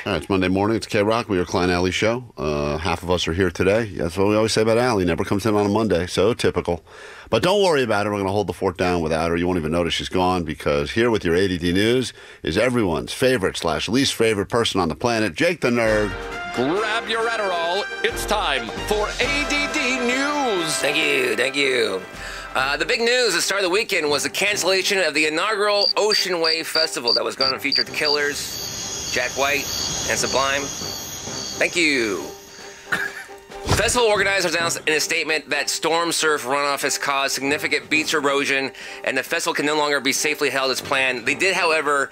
All right, it's Monday morning. It's K-Rock. We are Klein Alley Show. Half of us are here today. That's what we always say about Alley. Never comes in on a Monday, so typical. But don't worry about it. We're going to hold the fort down without her. You won't even notice she's gone because here with your ADD News is everyone's favorite/least favorite person on the planet, Jake the Nerd. Grab your Adderall. It's time for ADD News. Thank you. The big news at the start of the weekend was the cancellation of the inaugural Ocean Wave Festival that was going to feature The Killers, Jack White, and Sublime. Thank you. Festival organizers announced in a statement that storm surf runoff has caused significant beach erosion and the festival can no longer be safely held as planned. They did, however,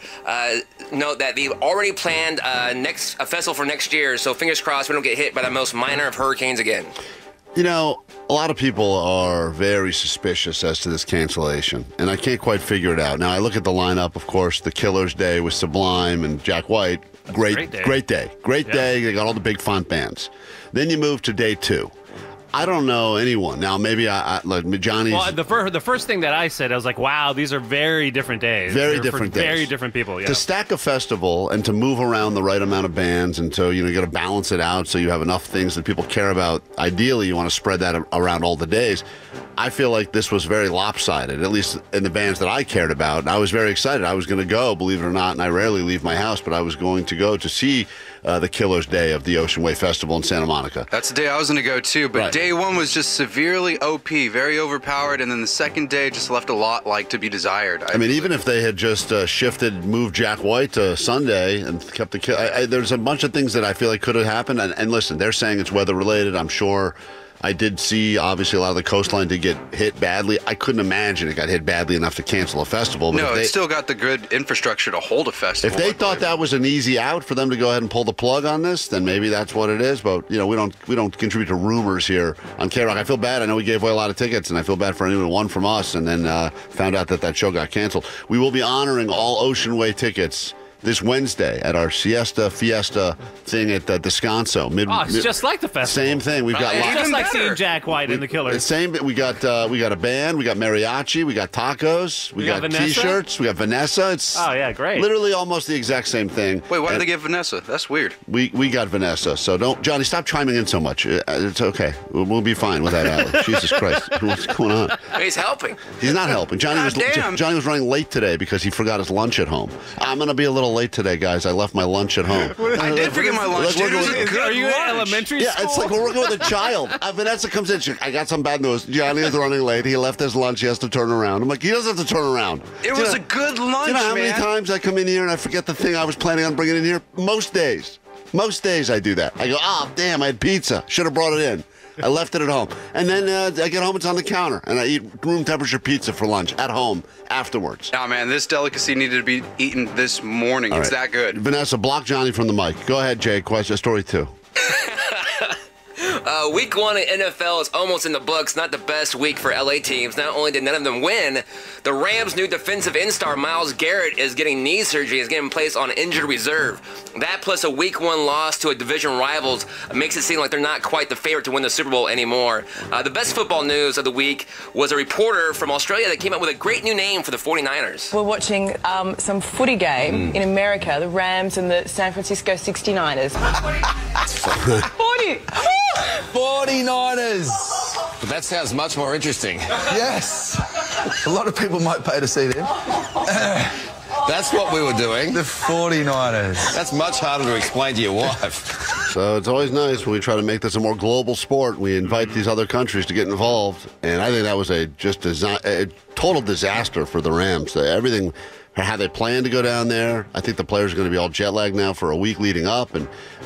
note that they've already planned a festival for next year, so fingers crossed we don't get hit by the most minor of hurricanes again. You know, a lot of people are very suspicious as to this cancellation, and I can't quite figure it out. Now, I look at the lineup, of course, the Killers Day with Sublime and Jack White. Great day. They got all the big font bands. Then you move to day two. I don't know anyone. Now, maybe like Johnny's... Well, the first thing that I said, I was like, wow, these are very different days. Very different days. Very different people, yeah. To stack a festival and to move around the right amount of bands and to, you got to balance it out so you have enough things that people care about. Ideally, you want to spread that around all the days. I feel like this was very lopsided, at least in the bands that I cared about. And I was very excited. I was going to go, believe it or not, and I rarely leave my house, but I was going to go to see the Killers Day of the Ocean Wave Festival in Santa Monica. That's the day I was going to go too, but Day one was just severely OP, very overpowered, and then the second day just left a lot to be desired. I mean, even if they had just moved Jack White to Sunday and kept the there's a bunch of things that I feel like could have happened. And listen, they're saying it's weather related. I'm sure. I did see, obviously, a lot of the coastline did get hit badly. I couldn't imagine it got hit badly enough to cancel a festival. But no, it's still got the good infrastructure to hold a festival. If they thought that was an easy out for them to go ahead and pull the plug on this, then maybe that's what it is. But, we don't contribute to rumors here on K-Rock. I feel bad. I know we gave away a lot of tickets, and I feel bad for anyone who won from us and then found out that show got canceled. We will be honoring all Ocean Way tickets this Wednesday at our Fiesta thing at Descanso. It's just like the festival. Same thing. We've got it's just like seeing Jack White and the Killers. Same. We got a band. We got mariachi. We got tacos. We got T-shirts. We got Vanessa. It's great. Literally almost the exact same thing. Wait, why did they get Vanessa? That's weird. We got Vanessa. So Johnny, stop chiming in so much. It's okay. We'll be fine without Alec. Jesus Christ, what's going on? He's helping. He's not helping. Johnny was running late today because he forgot his lunch at home. I'm gonna be a little late today, guys. I left my lunch at home. I did forget my lunch. Dude, it was a good Are you lunch. in elementary school? Yeah, it's like we're working with a child. Vanessa comes in. I got some bad news. Johnny is running late. He left his lunch. He has to turn around. I'm like, he doesn't have to turn around. It was a good lunch, man. You know how many times I come in here and I forget the thing I was planning on bringing in here? Most days I do that. I go, damn, I had pizza. Should have brought it in. I left it at home. And then I get home, it's on the counter. And I eat room temperature pizza for lunch at home afterwards. Oh, man, this delicacy needed to be eaten this morning. It's that good. Vanessa, block Johnny from the mic. Go ahead, Jay. Story 2. Week 1 in NFL is almost in the books. Not the best week for LA teams. Not only did none of them win, the Rams' new defensive end star Myles Garrett is getting knee surgery, is getting placed on injured reserve. That plus a week 1 loss to a division rivals makes it seem like they're not quite the favorite to win the Super Bowl anymore. The best football news of the week was a reporter from Australia that came up with a great new name for the 49ers. We're watching some footy game in America, the Rams and the San Francisco 69ers. 49ers! But that sounds much more interesting. Yes! A lot of people might pay to see them. That's what we were doing. The 49ers. That's much harder to explain to your wife. So it's always nice when we try to make this a more global sport. We invite these other countries to get involved. And I think that was a total disaster for the Rams. Everything, how they planned to go down there. I think the players are going to be all jet lagged now for a week leading up. And